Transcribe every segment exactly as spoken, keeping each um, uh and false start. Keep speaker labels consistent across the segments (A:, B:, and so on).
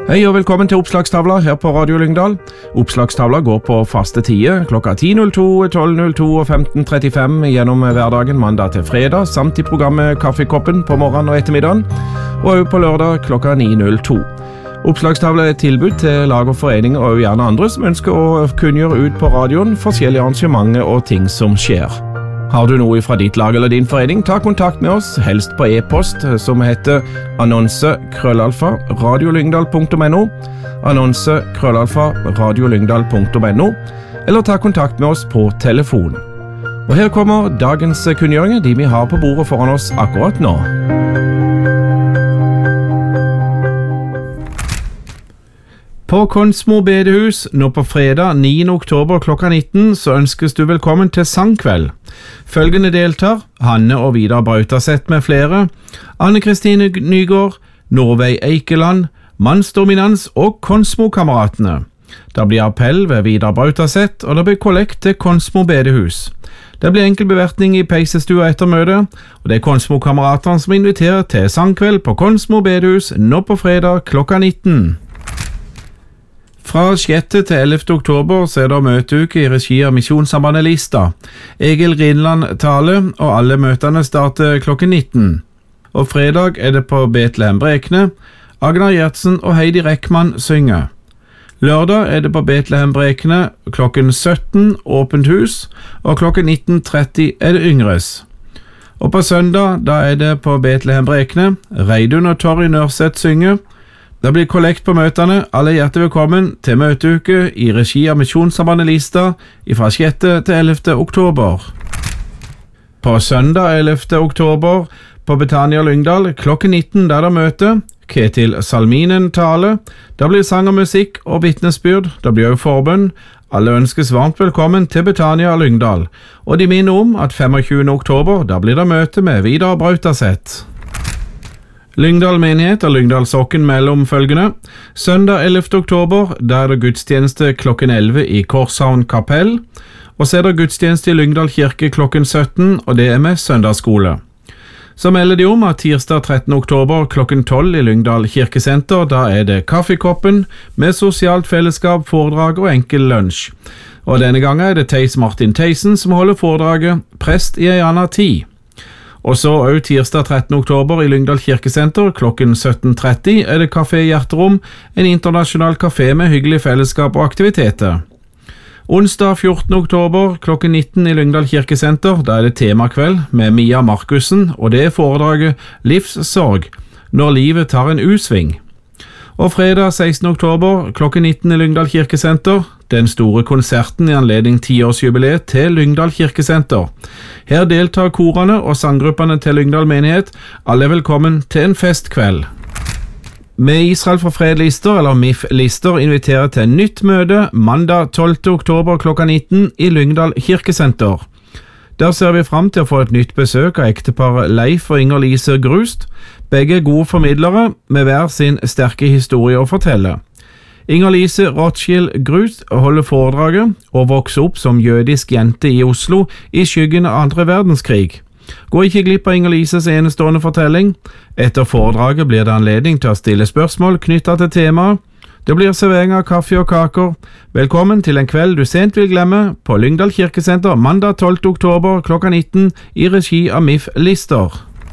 A: Hei og velkommen til Oppslagstavla her på Radio Lyngdal. Oppslagstavla går på faste tider klokka ti null to, tolv null to og femten trettifem gjennom hverdagen mandag til fredag, samt i programmet Kaffekoppen på morgenen og ettermiddagen, og også på lørdag klokka ni null to. Oppslagstavla er et tilbud til lag og foreninger og gjerne andre som ønsker å kunngjøre ut på radioen forskjellige arrangementer og ting som skjer. Har du noe fra ditt lag eller din forening, ta kontakt med oss, helst på e-post som heter annonse krøllalfa radiolyngdal punktum no, annonse krøllalfa radiolyngdal punktum no, eller ta kontakt med oss på telefon. Og her kommer dagens kunngjøringer, de vi har på bordet foran oss akkurat nå. På Konsmo bedehus nå på fredag niende oktober klokka nitten så ønskes du velkommen til sangkveld. Følgende deltar Hanne og Vidar Brautaseth med flere, Anne-Kristine Nygård, Norveig Eikeland, Mannsdominans og Konsmo-kameratene. Det blir appell ved Vidar Brautaseth, og det blir kollekt til Konsmo bedehus. Det blir enkel bevertning i peisestua etter møtet, og det er Konsmo-kameratene som inviterer til sangkveld på Konsmo bedehus nå på fredag klokka nitten. Fra sjette til ellevte oktober så er det møteuke i regi av Misjonssambandet Lista. Egil Rinland taler, og alle møtene starter klokken nitten. Og fredag er det på Betlehem Brekne. Agnar Gjertsen og Heidi Reckmann synger. Lørdag er det på Betlehem Brekne klokken sytten, åpent hus, og klokken nitten tretti er det yngres. Og på søndag da er det på Betlehem Brekne. Reidun og Torry Nørseth synger. Det blir kollekt på møtene. Alle er hjertelig velkommen til møteuke i regi av Misjonssambandet Lista fra sjette til ellevte oktober. På søndag ellevte oktober på Betania Lyngdal klokken nitten der det møte. Ketil Salminen taler. Det blir sang og musikk og vitnesbyrd. Det blir også forbønn. Alle ønskes varmt velkommen til Betania Lyngdal. Og de minner om at femogtjuende oktober da blir det møte med Vidar Brautaseth. Lyngdal menighet og Lyngdal sokken mellom følgende. Søndag ellevte oktober, der er det gudstjeneste klokken elleve i Korshavn kapell, og så er det gudstjeneste i Lyngdal kirke klokken sytten, og det er med søndagsskole. Så melder de om at tirsdag trettende oktober klokken tolv i Lyngdal kirkesenter, da er det Kaffekoppen med sosialt fellesskap, foredrag og enkel lunsj. Og denne gangen er det Theis Martin Theisen som holder foredraget, prest i ei anna tid. Og så også tirsdag trettende oktober i Lyngdal kirkesenter klokken sytten tretti er det Kafé Hjerterom, en internasjonal kafé med hyggelig fellesskap og aktiviteter. Onsdag fjortende oktober klokken nitten i Lyngdal kirkesenter, da er det temakveld med Mia Markussen, og det er foredraget Livssorg, når livet tar en usving. Og fredag sekstende oktober klokken nitten i Lyngdal kirkesenter, den store konserten i anledning tiårsjubileet til Lyngdal kirkesenter. Her deltar korene og sanggruppene til Lyngdal menighet. Alle er velkommen til en festkveld. Med Israel for fred-lister, eller M I F-lister, inviterer til en nytt møte mandag tolvte oktober klokka nitten i Lyngdal kirkesenter. Der ser vi fram til å få et nytt besøk av ektepar Leif og Inger Lise Grust. Begge er gode formidlere med hver sin sterke historie å fortelle. Inger Lise Rothschild Grust holder foredraget og vokser opp som jødisk jente i Oslo i skyggen av andre verdenskrig. Gå ikke glipp av Inger Lises enestående fortelling. Etter foredraget blir det anledning til å stille spørsmål knyttet til temaet. Det blir servering av kaffe og kaker. Velkommen til en kveld du sent vil glemme på Lyngdal kirkesenter mandag tolvte oktober klokka nitten i regi av M I F-lister.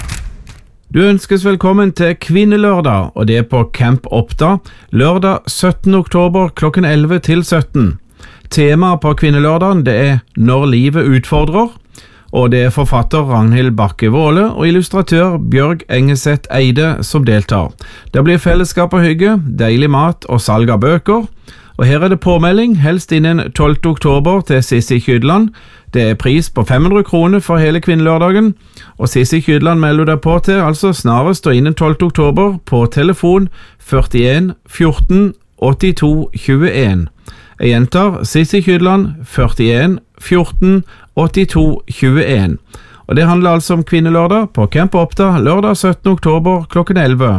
A: Du ønskes velkommen til Kvinnelørdag, og det er på Camp Oppda, lørdag syttende oktober klokken elleve til sytten. Temaet på Kvinnelørdagen det er Når livet utfordrer, og det er forfatter Ragnhild Bakke Våle og illustratør Bjørg Engeseth Eide som deltar. Det blir fellesskap og hygge, deilig mat og salg av bøker, og her er det påmelding helst innen tolvte oktober til Sissi Kydland. Det er pris på fem hundre kroner for hele Kvinnelørdagen, og Sissi Kydland melder deg på til altså snarest og innen tolvte oktober på telefon førtien fjorten åttito tjueen. Jeg gjentar Sissi Kydland førtien fjorten åttito tjueen. Og det handler altså om Kvinnelørdag på Camp Oppda lørdag syttende oktober klokken elleve.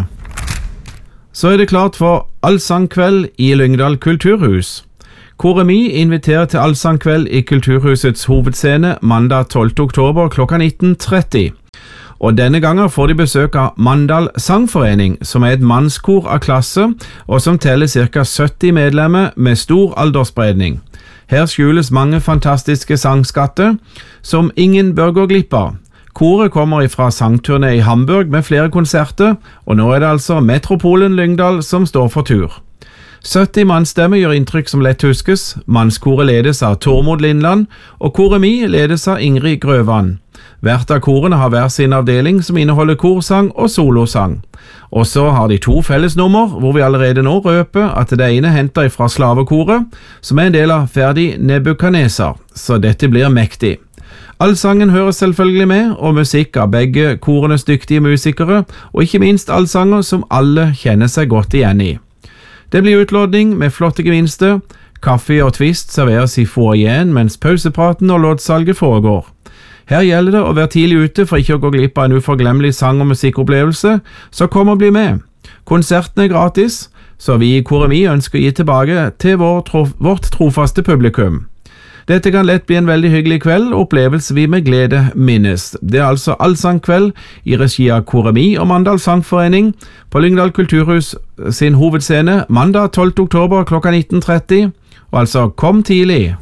A: Så er det klart for Allsangkveld i Lyngdal kulturhus. Koremi inviterer til Allsangkveld i Kulturhusets hovedscene mandag tolvte oktober klokka nitten tretti. Og denne gangen får de besøk av Mandal Sangforening, som er et mannskor av klasse, og som teller ca. sytti medlemmer med stor aldersspredning. Her skjules mange fantastiske sangskatter, som ingen bør gå glipp av. Koret kommer fra sangturné i Hamburg med flere konserter, og nå er det altså Metropolen Lyngdal som står for tur. sytti mannstemmer gjør inntrykk som lett huskes. Mannskoret ledes av Tormod Lindland, og Koremi ledes av Ingrid Grøvan. Hvert av korene har hver sin avdeling som inneholder korsang og solosang. Og så har de to fellesnummer, hvor vi allerede nå røper at det ene henter fra slavekoret, som er en del av Ferdi Nebuchadnezzar, så dette blir mektig. Allsangen høres selvfølgelig med, og musikk av begge korenes dyktige musikere, og ikke minst allsanger som alle kjenner seg godt igjen i. Det blir utlodning med flotte gevinster. Kaffe og twist serveres i foajeen mens pausepraten og loddsalget foregår. Her gjelder det å være tidlig ute for ikke å gå glipp av en uforglemmelig sang- og musikkopplevelse, så kom og bli med. Konserten er gratis, så vi i Koremi ønsker å gi tilbake til vår trof- vårt trofaste publikum. Dette kan lett bli en veldig hyggelig kveld, opplevelse vi med glede minnes. Det er altså Allsangkveld i regi av Koremi og Mandal Sangforening på Lyngdal Kulturhus sin hovedscene mandag tolvte oktober klokka nitten tretti, og altså kom tidlig.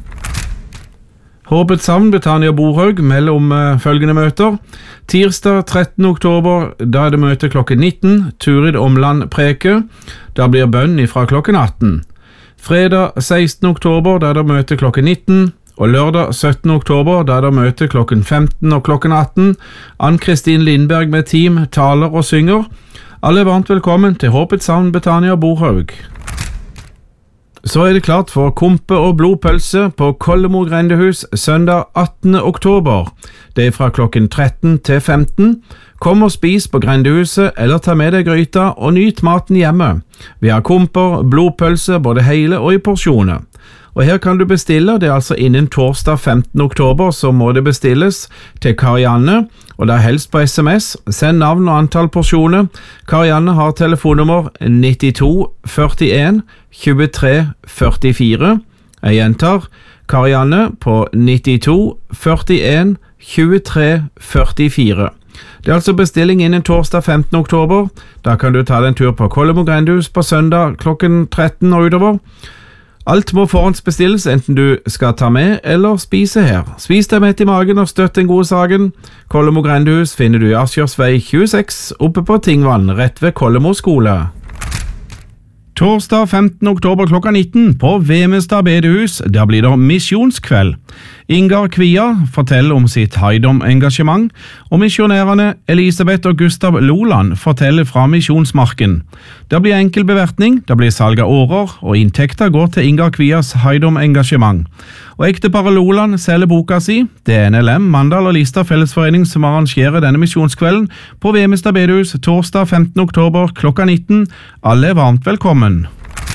A: Håpets Havn, Betania Borhaug mellom uh, følgende møter. Tirsdag trettende oktober, da er det møte klokken nitten, Turid Omland Preke. Da blir bønn ifra klokken atten. Fredag sekstende oktober, da er det møte klokken nitten, og lørdag syttende oktober, da er det møte klokken femten og klokken atten. Ann-Kristin Lindberg med team taler og synger. Alle er varmt velkommen til Håpets Havn, Betania Borhaug. Så er det klart for kompe og blodpølse på Kollemo Grendehus søndag attende oktober. Det er fra klokken tretten til femten. Kom og spis på Grendehuset, eller ta med deg gryta og nyt maten hjemme. Vi har komper, blodpølse, både hele og i porsjoner. Og her kan du bestille, det er altså innen torsdag femtende oktober, så må det bestilles til Karianne, og det er helst på sms. Send navn og antall porsjoner. Karianne har telefonnummer nittito førtien tjuetre førtifire. Jeg gjentar, Karianne på nittito førtien tjuetre førtifire. Det er altså bestilling innen torsdag femtende oktober. Da kan du ta deg en tur på Kollemo Grendehus på søndag klokken tretten og utover. Alt må forhåndsbestilles, enten du skal ta med eller spise her. Spis deg mett i magen og støtt den gode saken. Kollemo Grendehus finner du i Asjørsvei tjueseks, oppe på Tingvann, rett ved Kollemo skole. Torsdag femtende oktober klokka nitten på Vemestad bedehus, der blir det misjonskveld. Ingar Kvia forteller om sitt Haidom-engasjement, og misjonærene Elisabeth og Gustav Loland forteller fra misjonsmarken. Det blir enkel bevertning, det blir salg av årer, og inntekter går til Ingar Kvias Haidom-engasjement. Og ekteparet Loland selger boka si. Det er N L M, Mandal og Lista Fellesforening som arrangerer denne misjonskvelden på Vemestad bedehus torsdag femtende oktober klokka nitten. Alle er varmt velkommen.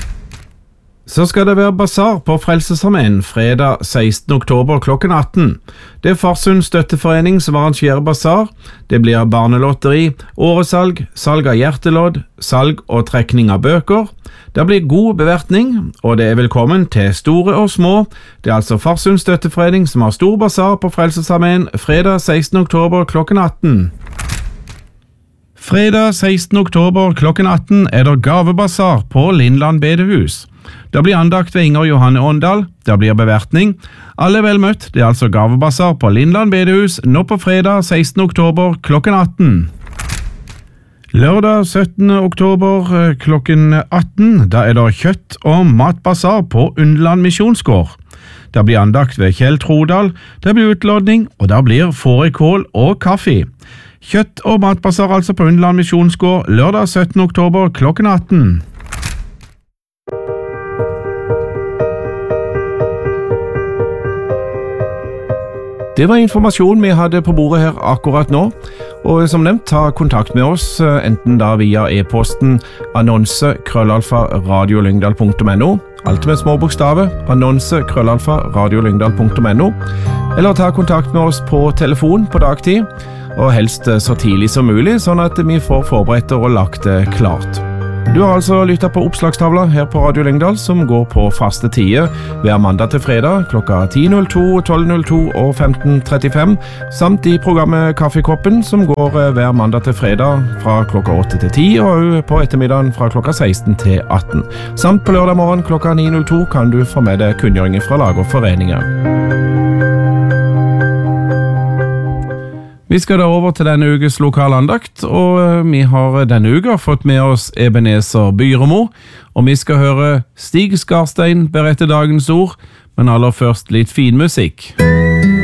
A: Så skal det være basar på Frelsesarmeen fredag sekstende oktober klokken atten. Det er Farsund Støtteforening som arrangerer basar. Det blir barnelotteri, åresalg, salg av hjertelodd, salg og trekning av bøker. Det blir god bevertning, og det er velkommen til store og små. Det er altså Farsund Støtteforening som har stor basar på Frelsesarmeen fredag sekstende oktober klokken atten. Fredag sekstende oktober klokken atten er det gavebasar på Lindland bedehus. Det blir andakt ved Inger Johanne Åndal, det blir bevertning. Alle er vel møtt, det er altså gavebasar på Lindland bedehus nå på fredag sekstende oktober klokken atten. Lørdag syttende oktober klokken atten, da er det kjøtt- og matbasar på Underland misjonsgård. Det blir andakt ved Kjell Trodal, det blir utlodning, og det blir fårikål og kaffe. Kjøtt- og matbasar altså på Underland misjonsgård lørdag syttende oktober klokken atten. Det var informasjon vi hadde på bordet her akkurat nå, og som nevnt, ta kontakt med oss, enten da via e-posten annonse krøllalfa radiolyngdal punktum no, alt med små bokstaver, annonse krøllalfa radiolyngdal punktum no, eller ta kontakt med oss på telefon på dagtid, og helst så tidlig som mulig, sånn at vi får forberedt og lagt det klart. Du har altså lyttet på Oppslagstavla her på Radio Lyngdal, som går på faste tider hver mandag til fredag klokka ti null to, tolv null to og femten trettifem, samt i programmet Kaffekoppen, som går hver mandag til fredag fra klokka åtte til ti, og på ettermiddagen fra klokka seksten til atten. Samt på lørdag morgen klokka ni null to kan du få med deg kunngjøringer fra lag og foreninger. Vi skal da over til denne ukes lokalandakt, og vi har denne uka fått med oss Ebenezer Byremo, og vi skal høre Stig Skarstein berette dagens ord, men aller først litt fin musikk.